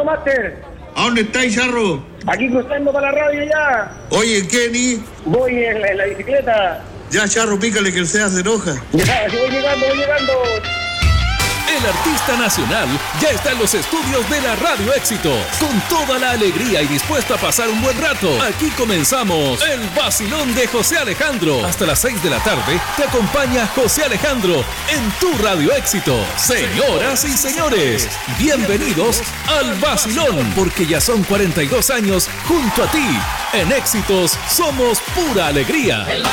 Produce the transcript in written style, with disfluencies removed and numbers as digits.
Master. ¿A dónde estáis, Charro? Aquí cruzando para la radio ya. Oye, Kenny. Voy en la bicicleta. Ya, Charro, pícale que el SEA se enoja. Ya, voy llegando. El artista nacional ya está en los estudios de la Radio Éxito, con toda la alegría y dispuesto a pasar un buen rato. Aquí comenzamos el vacilón de José Alejandro. Hasta las 6 de la tarde te acompaña José Alejandro en tu Radio Éxito. Señoras y señores, bienvenidos al vacilón, porque ya son 42 años junto a ti. En Éxitos somos pura alegría.